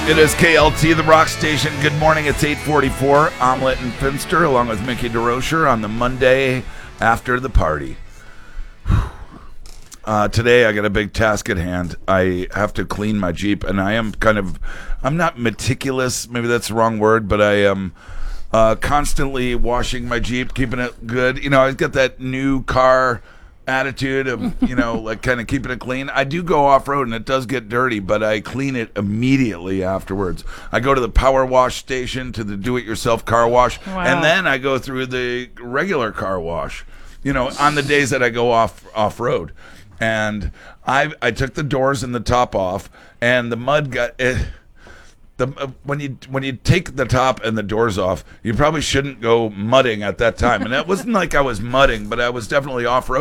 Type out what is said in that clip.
It is KLT, the rock station. Good morning. It's 8:44. Omelette and Finster, along with Mickey DeRocher, on the Monday after the party. Today, I got a big task at hand. I have to clean my Jeep, and I'm not meticulous. Maybe that's the wrong word, but I am constantly washing my Jeep, keeping it good. You know, I've got that new car attitude of, like kind of keeping it clean. I do go off-road and it does get dirty, but I clean it immediately afterwards. I go to the power wash station, to the do-it-yourself car wash, and then I go through the regular car wash, on the days that I go off-road. And I took the doors and the top off, and the mud got... when you take the top and the doors off, you probably shouldn't go mudding at that time. And it wasn't like I was mudding, but I was definitely off-road.